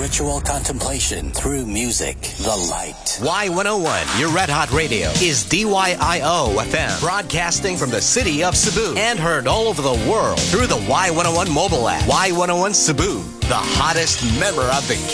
spiritual contemplation through music. The Light. Y101, your Red Hot Radio, is DYIO FM, broadcasting from the city of Cebu and heard all over the world through the Y101 mobile app. Y101 Cebu, the hottest member of the